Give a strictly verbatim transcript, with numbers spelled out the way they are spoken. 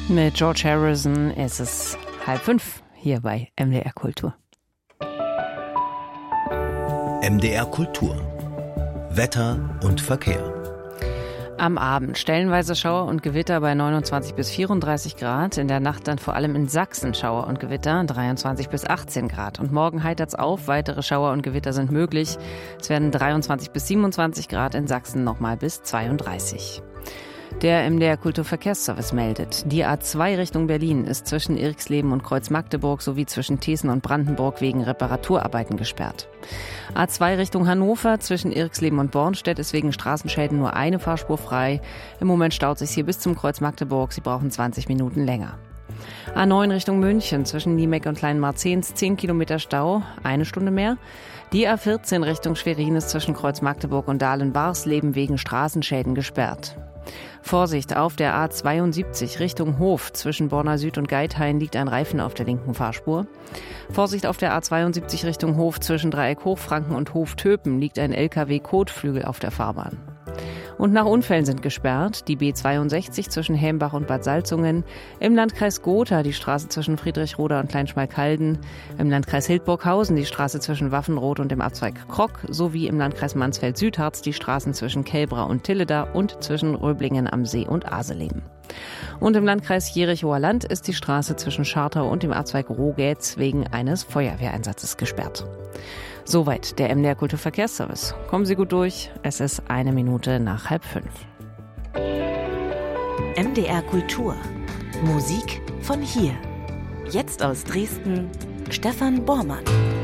Mit George Harrison ist es halb fünf hier bei M D R Kultur. M D R Kultur. Wetter und Verkehr. Am Abend stellenweise Schauer und Gewitter bei neunundzwanzig bis vierunddreißig Grad. In der Nacht dann vor allem in Sachsen Schauer und Gewitter, dreiundzwanzig bis achtzehn Grad. Und morgen heitert's auf, weitere Schauer und Gewitter sind möglich. Es werden dreiundzwanzig bis siebenundzwanzig Grad, in Sachsen nochmal bis zweiunddreißig. Der M D R Kulturverkehrsservice meldet, die A zwei Richtung Berlin ist zwischen Irxleben und Kreuz-Magdeburg sowie zwischen Thesen und Brandenburg wegen Reparaturarbeiten gesperrt. A zwei Richtung Hannover zwischen Irxleben und Bornstedt ist wegen Straßenschäden nur eine Fahrspur frei. Im Moment staut sich hier bis zum Kreuz Magdeburg. Sie brauchen zwanzig Minuten länger. A neun Richtung München zwischen Niemeck und Kleinmarzens zehn Kilometer Stau, eine Stunde mehr. Die A vierzehn Richtung Schwerin ist zwischen Kreuz Magdeburg und Dahlen-Barsleben wegen Straßenschäden gesperrt. Vorsicht, auf der A zweiundsiebzig Richtung Hof zwischen Borna Süd und Geithain liegt ein Reifen auf der linken Fahrspur. Vorsicht, auf der A zweiundsiebzig Richtung Hof zwischen Dreieck Hochfranken und Hof Töpen liegt ein L K W-Kotflügel auf der Fahrbahn. Und nach Unfällen sind gesperrt die B zweiundsechzig zwischen Helmbach und Bad Salzungen, im Landkreis Gotha die Straße zwischen Friedrichroda und Kleinschmalkalden, im Landkreis Hildburghausen die Straße zwischen Waffenroth und dem Abzweig Krock sowie im Landkreis Mansfeld-Südharz die Straßen zwischen Kelbra und Tilleda und zwischen Röblingen am See und Aseleben. Und im Landkreis Jerichower Land ist die Straße zwischen Schartau und dem Abzweig Rohgätz wegen eines Feuerwehreinsatzes gesperrt. Soweit der M D R Kulturverkehrsservice. Kommen Sie gut durch. Es ist eine Minute nach halb fünf. M D R Kultur. Musik von hier. Jetzt aus Dresden, Stefan Bormann.